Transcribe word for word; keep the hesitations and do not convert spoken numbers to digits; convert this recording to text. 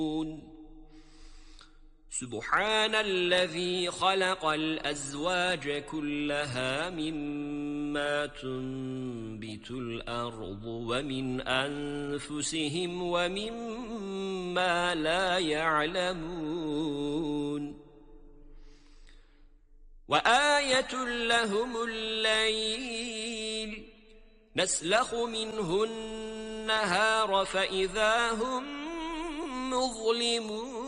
سبحان الذي خلق الأزواج كلها مما تنبت الأرض ومن أنفسهم ومما لا يعلمون وآية لهم الليل نسلخ منه النهار فإذا هم مظلمون